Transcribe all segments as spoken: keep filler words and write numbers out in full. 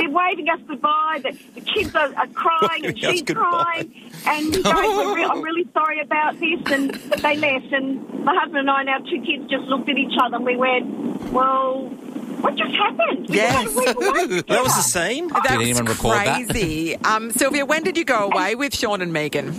they're waving us goodbye. The, the kids are, are crying and she's crying. And we go, We're re- I'm really sorry about this. And they left. And my husband and I and our two kids just looked at each other and we went, well, what just happened? We Yes. had a week away together. That was the same? That Did was anyone record that? crazy. um, Sylvia, when did you go away with Sean and Megan?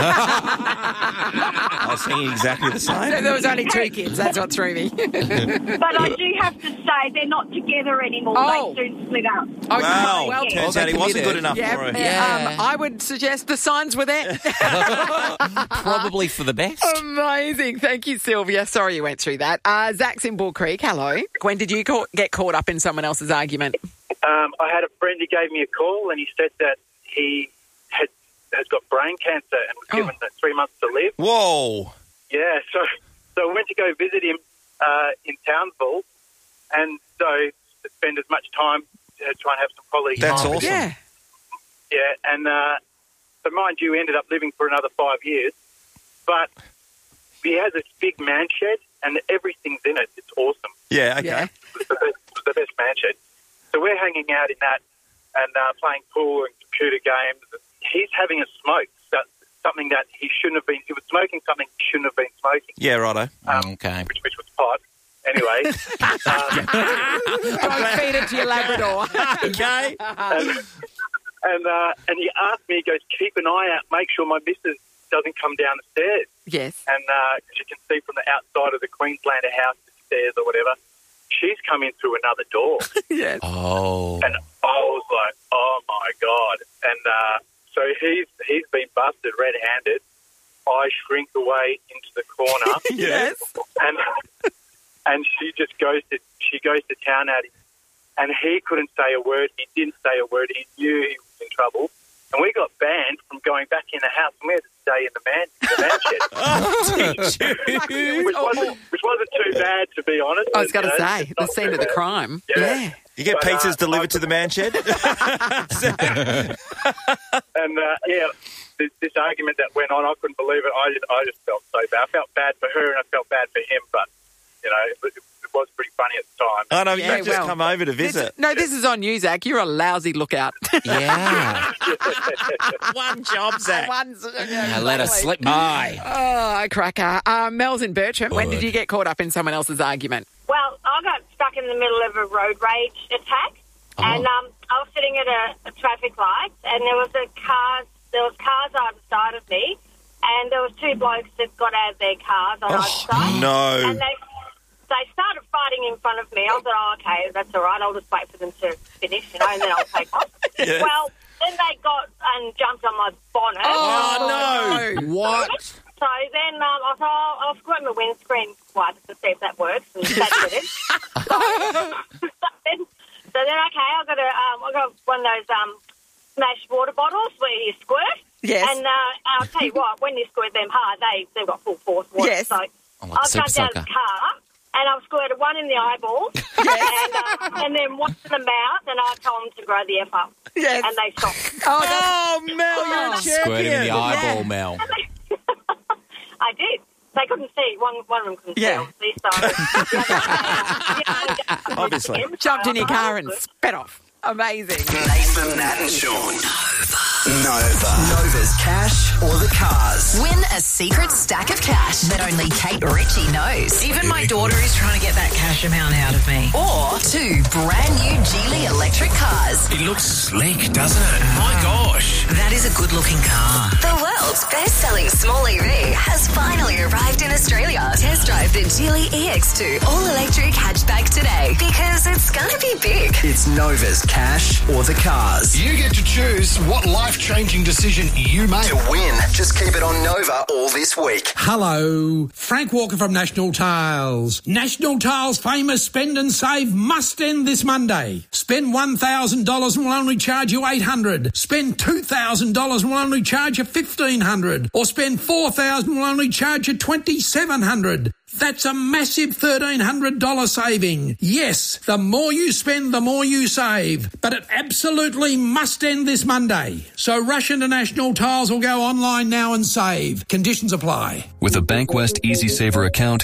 I was thinking exactly the same. There was only two kids. That's what threw me. But I do have to say they're not together anymore. Oh. They soon split up. Okay, Wow. well, Turns Well, out he they wasn't good committed. enough yeah, for her. Yeah. Um, I would suggest the signs were there. Probably for the best. Amazing. Thank you, Sylvia. Sorry you went through that. Uh, Zach's in Bull Creek. Hello. When did you ca- get caught up in someone else's argument? Um, I had a friend who gave me a call and he said that he had has got brain cancer and was Oh. given uh, three months to live. Whoa. Yeah, so so I went to go visit him uh, in Townsville, and so to spend as much time to try and have some quality That's time. awesome. Yeah. Yeah, and uh, so mind you, ended up living for another five years, but he has this big man shed and everything's in it. It's awesome. Yeah, okay. Yeah. It's the best, it's the best man shed. So we're hanging out in that and uh, playing pool and computer games. He's having a smoke, that, something that he shouldn't have been. He was smoking something he shouldn't have been smoking, Yeah, righto. um, Okay. which, which was pot. Anyway, um, Don't feed it to your Labrador. Okay. and and, uh, and he asked me, he goes, keep an eye out, make sure my missus doesn't come down the stairs. Yes. And because you can see from the outside of the Queenslander house, the stairs or whatever, she's come in through another door. Yes. Oh. And I was like, oh, my God. And uh, so he's he's been busted red-handed. I shrink away into the corner. Yes. And and she just goes to she goes to town at him. And he couldn't say a word. He didn't say a word. He knew he was in trouble. And we got banned from going back in the house. And we had to stay in the man, the man shed. which, wasn't, which wasn't too bad, to be honest. I was going to You know, say, it's the not scene too of the bad. crime. Yeah. Yeah. You get But, pizzas uh, delivered I- to the man shed? And, uh, yeah, this, this argument that went on, I couldn't believe it. I just, I just felt so bad. I felt bad for her and I felt bad for him, but, you know, it was, it was pretty funny at the time. Oh, no, Yeah, you just well, come over to This- visit. no, this is on you, Zach. You're a lousy lookout. Yeah. One job, Zach. One's, I let her slip by. Oh, cracker. Uh, Mel's in Bertram. When did you get caught up in someone else's argument? Well, I got stuck in the middle of a road rage attack, Oh. and um, I was sitting at a, a traffic light, and there was a car. There was cars either side of me, and there was two blokes that got out of their cars on either side. No. And they they started fighting in front of me. I thought, oh, okay, that's all right. I'll just wait for them to finish, you know, and then I'll take off. Yes. Well, then they got and jumped on my bonnet. Oh, no. What? So then um, I thought, oh, I'll squirt my windscreen wiper to see if that works, and that did it. So, so then, so then, okay, I got a, um, I got one of those um, smashed water bottles where you squirt. Yes. And uh, I'll tell you what, when you squirt them hard, they they've got full force water. Yes. So like I Super jumped out of Soaker. the car. And I squirted one in the eyeball, and, uh, and then one in the mouth, and I told them to grow the F up. Yes. And they stopped. Oh, that's- Oh, Mel, you're a champion. Squirt in the eyeball, Yeah. Mel. I did. They couldn't see. One, one of them couldn't Yeah. see, obviously. So, Obviously. jumped in your car and sped off. Amazing. Nathan, Nat and Sean. Nova. Nova's cash or the cars. Win a secret stack of cash that only Kate Ritchie knows. Even my daughter is trying to get that cash amount out of me. Or two brand new Geely electric cars. It looks sleek, doesn't it? My gosh. That is a good looking car. The world's best-selling small E V has finally arrived in Australia. Test drive the Geely E X two all-electric hatchback today because it's gonna be big. It's Nova's cash or the cars. You get to choose what life-changing decision you make. To win, just keep it on Nova all this week. Hello, Frank Walker from National Tiles. National Tiles' famous Spend and Save must end this Monday. Spend one thousand dollars and we'll only charge you eight hundred dollars. Spend two thousand dollars and we'll only charge you fifteen hundred dollars. Or spend four thousand dollars and we'll only charge you twenty-seven hundred dollars. That's a massive thirteen hundred dollars saving. Yes, the more you spend, the more you save. But it absolutely must end this Monday. So rush into National Tiles or go online now and save. Conditions apply. With a Bankwest Easy Saver account,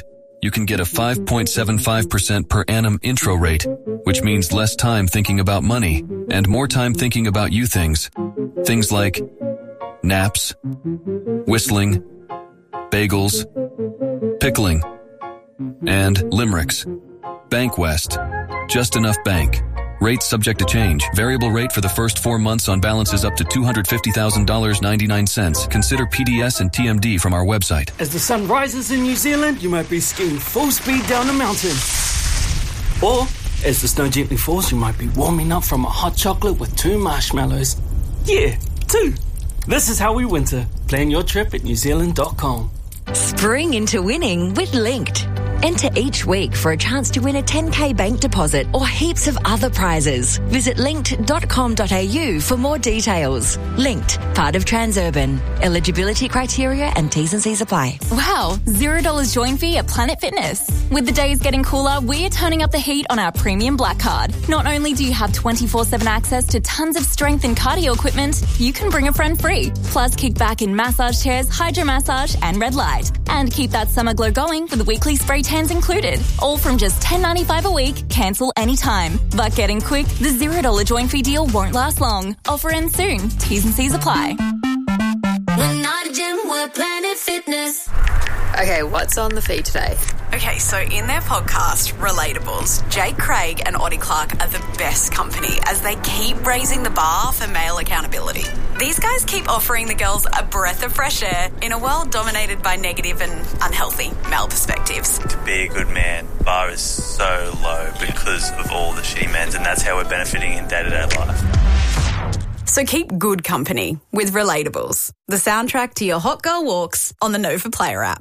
you can get a five point seven five percent per annum intro rate, which means less time thinking about money and more time thinking about you things. Things like naps, whistling, bagels, pickling, and limericks. Bank West. Just enough bank. Rates subject to change. Variable rate for the first four months on balances up to two hundred fifty thousand dollars and ninety-nine cents. Consider P D S and T M D from our website. As the sun rises in New Zealand, you might be skiing full speed down a mountain. Or, as the snow gently falls, you might be warming up from a hot chocolate with two marshmallows. Yeah, two. This is how we winter. Plan your trip at new zealand dot com. Spring into winning with Linked. Enter each week for a chance to win a ten K bank deposit or heaps of other prizes. Visit linked dot com dot a u for more details. Linked, part of Transurban. Eligibility criteria and T's and C's apply. Wow, zero dollars join fee at Planet Fitness. With the days getting cooler, we're turning up the heat on our premium Black Card. Not only do you have twenty-four seven access to tons of strength and cardio equipment, you can bring a friend free. Plus, kick back in massage chairs, hydro massage, and red light. And keep that summer glow going with weekly spray tans included. All from just ten dollars ninety-five a week, cancel anytime. But getting quick, the zero dollars join fee deal won't last long. Offer ends soon. T's and C's apply. We're not a gym, we're Planet Fitness. Okay, what's on the feed today? Okay, so in their podcast, Relatables, Jake Craig and Oddie Clark are the best company as they keep raising the bar for male accountability. These guys keep offering the girls a breath of fresh air in a world dominated by negative and unhealthy male perspectives. To be a good man, bar is so low because of all the shitty men, and that's how we're benefiting in day-to-day life. So keep good company with Relatables, the soundtrack to your hot girl walks on the Nova Player app.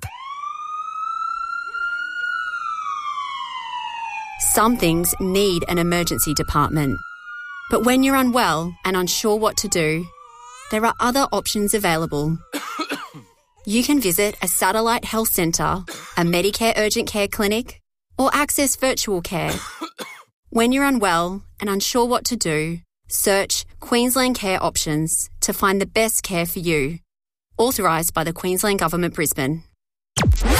Some things need an emergency department. But when you're unwell and unsure what to do, there are other options available. You can visit a satellite health centre, a Medicare urgent care clinic, or access virtual care. When you're unwell and unsure what to do, search Queensland Care Options to find the best care for you. Authorised by the Queensland Government, Brisbane.